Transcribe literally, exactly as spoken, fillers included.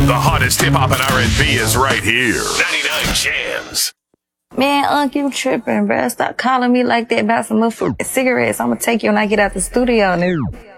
The hottest hip-hop and R and B is right here. ninety-nine Jams. Man, Unc, you tripping, bruh. Stop calling me like that about some motherfucking cigarettes. I'm gonna take you when I get out the studio, nigga.